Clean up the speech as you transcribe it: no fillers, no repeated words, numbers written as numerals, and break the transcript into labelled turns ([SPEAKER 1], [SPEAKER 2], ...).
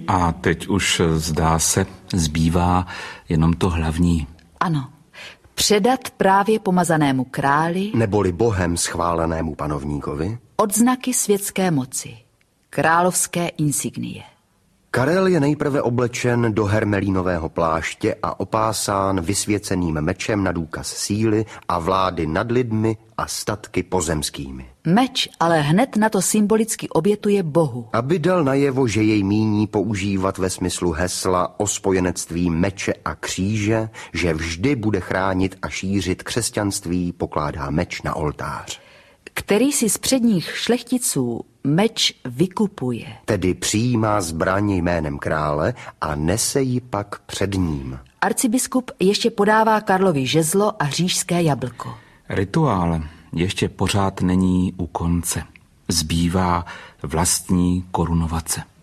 [SPEAKER 1] A teď už, zdá se, zbývá jenom to hlavní.
[SPEAKER 2] Ano, předat právě pomazanému králi,
[SPEAKER 3] neboli Bohem schválenému panovníkovi,
[SPEAKER 2] odznaky světské moci, královské insignie.
[SPEAKER 3] Karel je nejprve oblečen do hermelínového pláště a opásán vysvěceným mečem na důkaz síly a vlády nad lidmi a statky pozemskými.
[SPEAKER 2] Meč ale hned na to symbolicky obětuje Bohu.
[SPEAKER 3] Aby dal najevo, že jej míní používat ve smyslu hesla o spojenectví meče a kříže, že vždy bude chránit a šířit křesťanství, pokládá meč na oltář.
[SPEAKER 2] Který si z předních šlechticů meč vykupuje.
[SPEAKER 3] Tedy přijímá zbraň jménem krále a nese ji pak před ním.
[SPEAKER 2] Arcibiskup ještě podává Karlovi žezlo a říšské jablko.
[SPEAKER 1] Rituál ještě pořád není u konce. Zbývá vlastní korunovace.